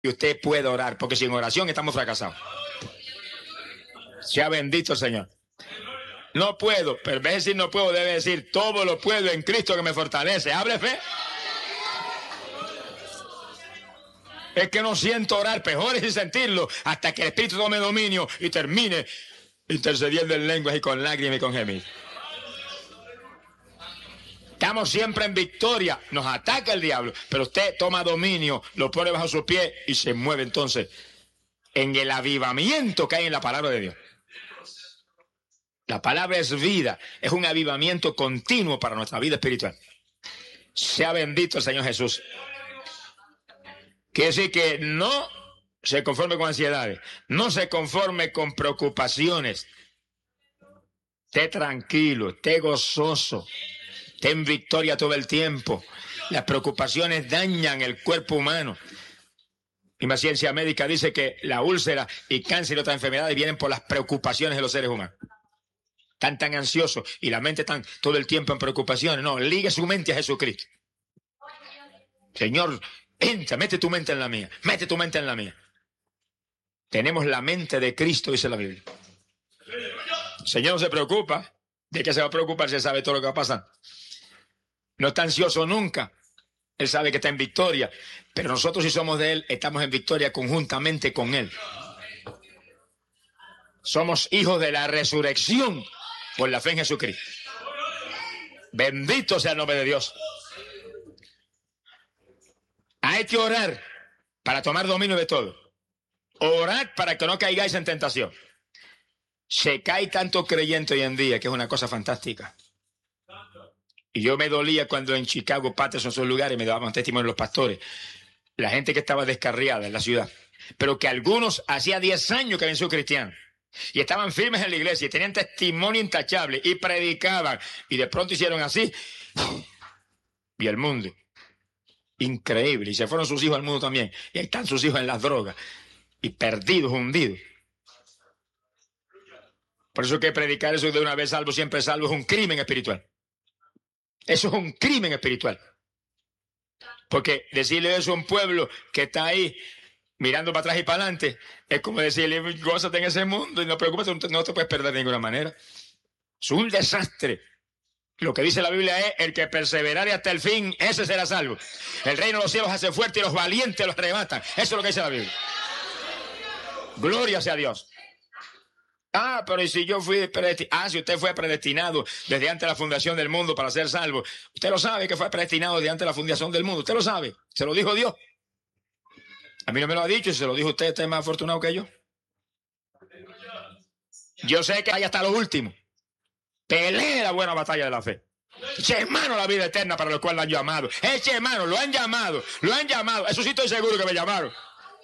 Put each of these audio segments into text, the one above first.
y usted puede orar, porque sin oración estamos fracasados. Sea bendito el Señor. No puedo, pero en vez de decir no puedo, debe decir todo lo puedo en Cristo que me fortalece. Hable fe. Es que no siento orar, peor es sentirlo, hasta que el Espíritu tome dominio y termine intercediendo en lenguas y con lágrimas y con gemidos. Estamos siempre en victoria, nos ataca el diablo, pero usted toma dominio, lo pone bajo su pie y se mueve entonces en el avivamiento que hay en la palabra de Dios. La palabra es vida, es un avivamiento continuo para nuestra vida espiritual. Sea bendito el Señor Jesús. Quiere decir que no se conforme con ansiedades, no se conforme con preocupaciones. Esté tranquilo, esté gozoso, esté en victoria todo el tiempo. Las preocupaciones dañan el cuerpo humano. Y la ciencia médica dice que la úlcera y cáncer y otras enfermedades vienen por las preocupaciones de los seres humanos. Están tan ansiosos y la mente están todo el tiempo en preocupaciones. No, ligue su mente a Jesucristo. Señor, entra, mete tu mente en la mía, mete tu mente en la mía. Tenemos la mente de Cristo, dice la Biblia. El Señor no se preocupa. ¿De qué se va a preocupar si Él sabe todo lo que va a pasar? No está ansioso nunca. Él sabe que está en victoria. Pero nosotros, si somos de Él, estamos en victoria conjuntamente con Él. Somos hijos de la resurrección por la fe en Jesucristo. Bendito sea el nombre de Dios. Hay que orar para tomar dominio de todo. Orad para que no caigáis en tentación. Se cae tanto creyente hoy en día que es una cosa fantástica. Y yo me dolía cuando en Chicago, Patterson, esos lugares, me daban testimonio los pastores. La gente que estaba descarriada en la ciudad. Pero que algunos hacía 10 años que habían sido cristianos. Y estaban firmes en la iglesia y tenían testimonio intachable y predicaban. Y de pronto hicieron así. Y el mundo. Increíble. Y se fueron sus hijos al mundo también. Y ahí están sus hijos en las drogas. Y perdidos, hundidos. Por eso que predicar eso de una vez salvo, siempre salvo, es un crimen espiritual. Eso es un crimen espiritual. Porque decirle eso a un pueblo que está ahí mirando para atrás y para adelante, es como decirle, gózate en ese mundo y no te preocupes, no te puedes perder de ninguna manera. Es un desastre. Lo que dice la Biblia es, el que perseverare hasta el fin, ese será salvo. El reino de los cielos hace fuerte y los valientes los arrebatan. Eso es lo que dice la Biblia. Gloria sea a Dios. Ah, pero si yo fui predestinado, si usted fue predestinado desde antes de la fundación del mundo para ser salvo, usted lo sabe que fue predestinado desde antes de la fundación del mundo, usted lo sabe, se lo dijo Dios. A mí no me lo ha dicho, y se lo dijo usted es más afortunado que yo. Yo sé que hay hasta lo último. Pelee la buena batalla de la fe. Eche mano la vida eterna para lo cual lo han llamado. Eche mano, lo han llamado. Eso sí estoy seguro que me llamaron.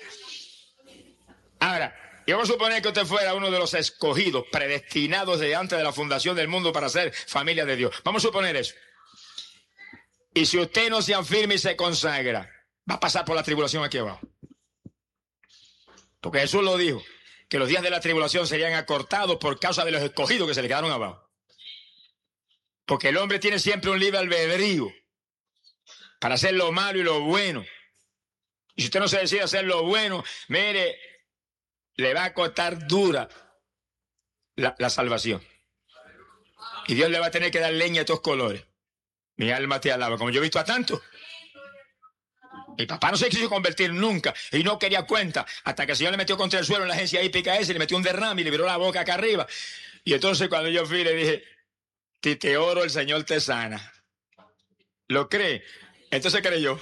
Ahora, y vamos a suponer que usted fuera uno de los escogidos, predestinados desde antes de la fundación del mundo para ser familia de Dios. Vamos a suponer eso. Y si usted no se afirma y se consagra, va a pasar por la tribulación aquí abajo. Porque Jesús lo dijo, que los días de la tribulación serían acortados por causa de los escogidos que se le quedaron abajo. Porque el hombre tiene siempre un libre albedrío para hacer lo malo y lo bueno. Y si usted no se decide hacer lo bueno, mire, le va a costar dura la salvación. Y Dios le va a tener que dar leña de todos colores. Mi alma te alaba, como yo he visto a tantos. Mi papá no se quiso convertir nunca y no quería cuenta hasta que el Señor le metió contra el suelo en la agencia hípica esa y le metió un derrame y le viró la boca acá arriba. Y entonces cuando yo fui le dije, si te oro el Señor te sana. ¿Lo cree? Entonces creyó.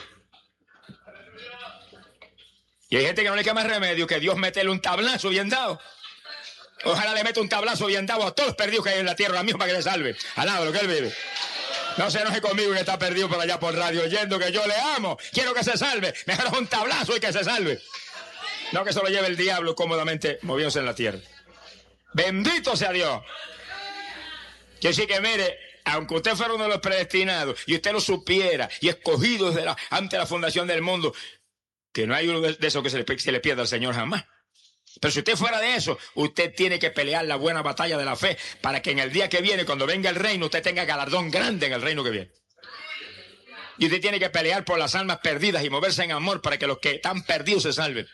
Y hay gente que no le queda más remedio que Dios meterle un tablazo bien dado. Ojalá le meta un tablazo bien dado a todos los perdidos que hay en la tierra ahora mismo para que le salve. Alaba lo que él vive. No se enoje conmigo que está perdido por allá por radio oyendo que yo le amo. Quiero que se salve. Mejor un tablazo y que se salve. No que se lo lleve el diablo cómodamente moviéndose en la tierra. Bendito sea Dios. Yo sí que mire, aunque usted fuera uno de los predestinados y usted lo supiera y escogido antes de la fundación del mundo, que no hay uno de esos que se le pierda al Señor jamás. Pero si usted fuera de eso, usted tiene que pelear la buena batalla de la fe para que en el día que viene, cuando venga el reino, usted tenga galardón grande en el reino que viene. Y usted tiene que pelear por las almas perdidas y moverse en amor para que los que están perdidos se salven.